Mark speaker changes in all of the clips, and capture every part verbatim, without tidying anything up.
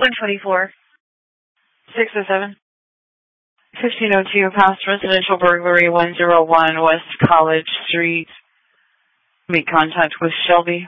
Speaker 1: one twenty-four. six oh seven. fifteen oh two, past residential burglary, one oh one West College Street. Make contact with Shelby.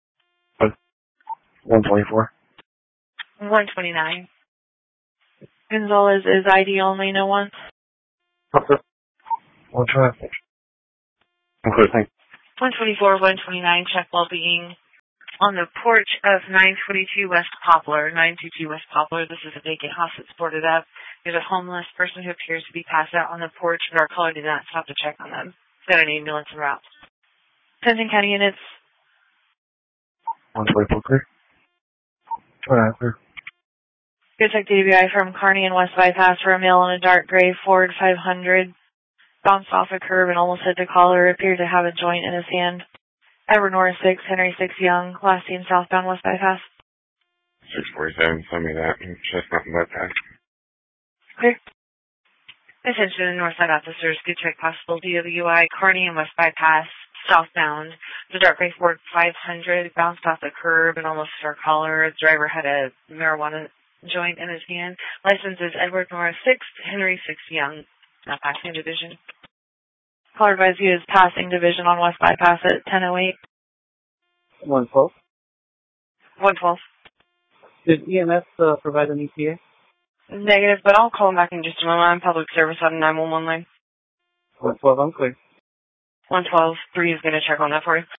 Speaker 2: one twenty-four.
Speaker 1: one twenty-nine. Gonzalez is I D only, no one.
Speaker 2: Okay. one twenty-four. Okay, thanks.
Speaker 1: one twenty-four, one twenty-nine, check well-being. On the porch of nine twenty-two West Poplar, nine twenty-two West Poplar. This is a vacant house that's boarded up. There's a homeless person who appears to be passed out on the porch, but our caller did not stop to check on them. Got an ambulance en route. Kenton County units.
Speaker 2: one twenty-four clear. twenty-nine clear.
Speaker 1: Good check D B I from Kearney and West Bypass for a male in a dark gray Ford five hundred. Bounced off a curb and almost hit the caller. Appeared to have a joint in his hand. Edward Norris six, Henry six Young, last seen southbound West Bypass.
Speaker 3: six forty-seven, send me that. Chestnut and bypass.
Speaker 1: Clear. Attention, Northside officers, good check possible D W I, Kearney and West Bypass, southbound. The dark gray Ford five hundred bounced off the curb and almost hit our caller. The driver had a marijuana joint in his hand. License is Edward Norris six, Henry six Young, not passing division. Caller advised you is passing division on West Bypass at ten oh eight.
Speaker 4: one twelve.
Speaker 1: one twelve.
Speaker 4: Did E M S uh, provide an E T A?
Speaker 1: Negative, but I'll call him back in just a moment. I'm public service on the nine one one line.
Speaker 4: one twelve, I'm clear.
Speaker 1: one twelve, three is going to check on that for you.